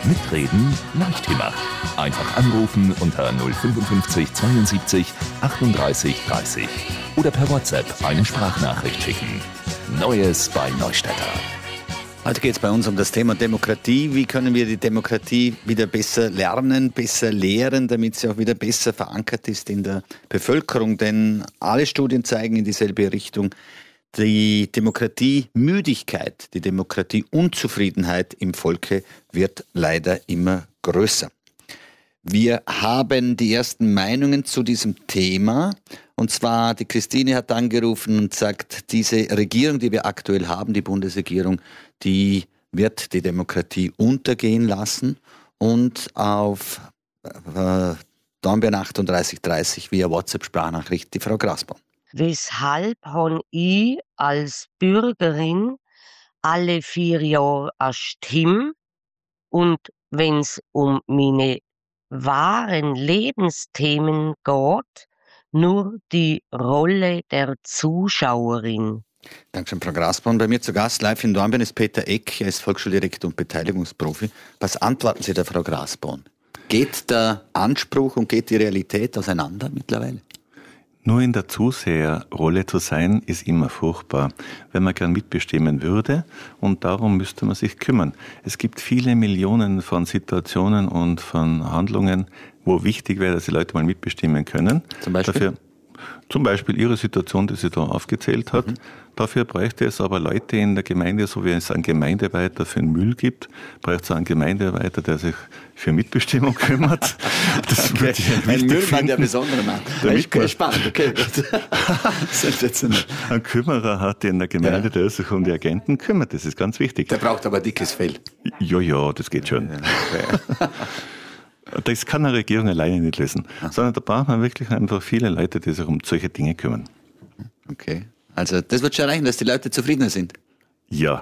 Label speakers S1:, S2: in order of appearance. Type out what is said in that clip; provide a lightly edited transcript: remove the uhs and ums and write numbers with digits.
S1: Mitreden leicht gemacht. Einfach anrufen unter 055 72 38 30 oder per WhatsApp eine Sprachnachricht schicken. Neues bei Neustädter.
S2: Heute geht es bei uns um das Thema Demokratie. Wie können wir die Demokratie wieder besser lernen, besser lehren, damit sie auch wieder besser verankert ist in der Bevölkerung? Denn alle Studien zeigen in dieselbe Richtung. Die Demokratiemüdigkeit, die Demokratieunzufriedenheit im Volke wird leider immer größer. Wir haben die ersten Meinungen zu diesem Thema. Und zwar, die Christine hat angerufen und sagt, diese Regierung, die wir aktuell haben, die Bundesregierung, die wird die Demokratie untergehen lassen und auf Dornbirn 3830 via WhatsApp-Sprachnachricht die Frau Grasbaum.
S3: Weshalb habe ich als Bürgerin alle 4 Jahre eine Stimme und wenn es um meine wahren Lebensthemen geht, nur die Rolle der Zuschauerin?
S2: Dankeschön, Frau Grasbaum. Bei mir zu Gast live in Dornbirn ist Peter Eck, er ist Volksschuldirektor und Beteiligungsprofi. Was antworten Sie der Frau Grasbaum? Geht der Anspruch und geht die Realität auseinander mittlerweile?
S4: Nur in der Zuseherrolle zu sein, ist immer furchtbar, wenn man gern mitbestimmen würde, und darum müsste man sich kümmern. Es gibt viele Millionen von Situationen und von Handlungen, wo wichtig wäre, dass die Leute mal mitbestimmen können.
S2: Zum Beispiel?
S4: Zum Beispiel Ihre Situation, die sie da aufgezählt hat. Dafür bräuchte es aber Leute in der Gemeinde, so wie es einen Gemeindeweiter für den Müll gibt, bräuchte es einen Gemeindeweiter, der sich für Mitbestimmung kümmert.
S2: Das okay. Ein Müllmann, der besondere Mann. Spannend, okay.
S4: Ein Kümmerer hat in der Gemeinde, der sich um die Agenten kümmert. Das ist ganz wichtig.
S2: Der braucht aber dickes Fell.
S4: Ja, das geht schon. Okay. Das kann eine Regierung alleine nicht lösen, sondern da braucht man wirklich einfach viele Leute, die sich um solche Dinge kümmern.
S2: Okay, also das wird schon reichen, dass die Leute zufriedener sind.
S4: Ja,